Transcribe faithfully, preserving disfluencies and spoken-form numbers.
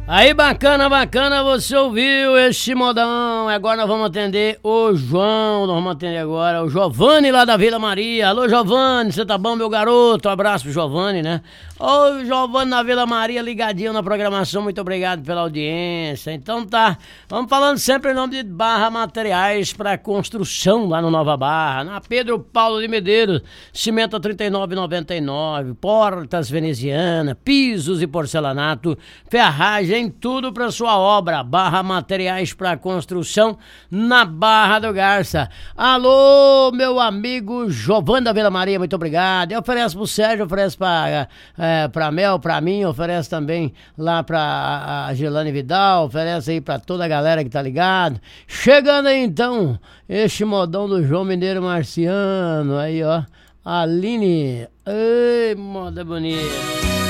Aí, bacana, bacana, você ouviu este modão. Agora nós vamos atender o João, nós vamos atender agora o Giovanni lá da Vila Maria. Alô, Giovanni, você tá bom, meu garoto? Um abraço pro Giovanni, né? Ô, Giovanni na Vila Maria, ligadinho na programação, muito obrigado pela audiência. Então tá, vamos falando sempre em nome de Barra Materiais para Construção, lá no Nova Barra, na Pedro Paulo de Medeiros, cimento a trinta e nove reais e noventa e nove centavos, portas venezianas, pisos e porcelanato, ferragem, tudo para sua obra. Barra Materiais para Construção, na Barra do Garça. Alô, meu amigo Giovanni da Vila Maria, muito obrigado. Eu ofereço pro Sérgio, ofereço pra, é, pra Mel, pra mim, ofereço também lá pra a Gelane Vidal, oferece aí pra toda a galera que tá ligado. Chegando aí então, este modão do João Mineiro Marciano, aí ó, Aline, ei, moda bonita.